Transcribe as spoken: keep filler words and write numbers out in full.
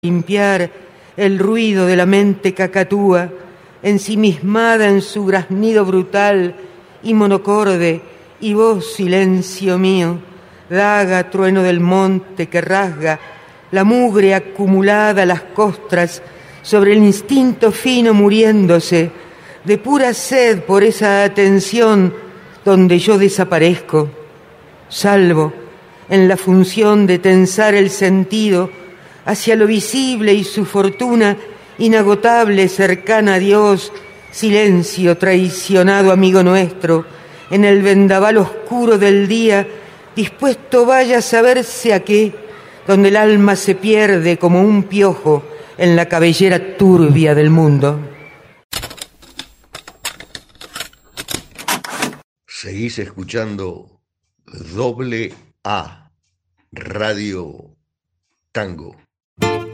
limpiar el ruido de la mente cacatúa, ensimismada en su graznido brutal y monocorde, y vos, silencio mío, daga, trueno del monte que rasga la mugre acumulada a las costras sobre el instinto fino muriéndose de pura sed por esa atención donde yo desaparezco, salvo en la función de tensar el sentido hacia lo visible y su fortuna inagotable, cercana a Dios. Silencio traicionado, amigo nuestro, en el vendaval oscuro del día, dispuesto vaya a saberse a qué, donde el alma se pierde como un piojo en la cabellera turbia del mundo. Seguís escuchando Doble A, Radio Tango.